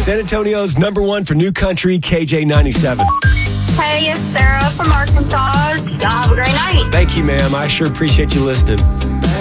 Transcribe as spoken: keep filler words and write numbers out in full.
San Antonio's number one for new country, K J ninety-seven. Hey, it's Sarah from Arkansas. Y'all have a great night. Thank you, ma'am. I sure appreciate you listening.